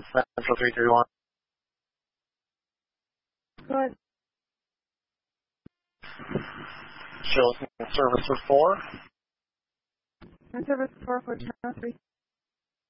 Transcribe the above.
Central 331. Go ahead. Shows service for 4. And service 4 for channel 3.